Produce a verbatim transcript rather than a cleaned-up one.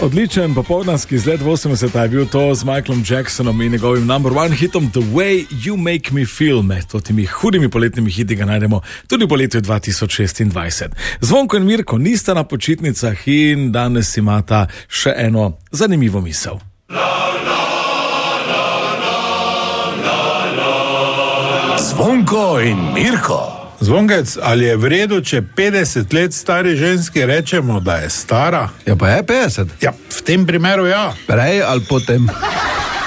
Odličen popoldanski izlet v osemdeseta je bil to z Michaelom Jacksonom in njegovim number one hitom The Way You Make Me Feel. Med temi hudimi poletnimi hiti ga najdemo tudi po letu dva tisoč šestindvajset. Zvonko in Mirko nista na počitnicah in danes imata še eno zanimivo misel. Zvonko in Mirko. Zvonkec, ali je v redu, če petdeset let stari ženski rečemo, da je stara? Ja, pa je petdeset. Ja, v tem primeru ja. Prej ali potem.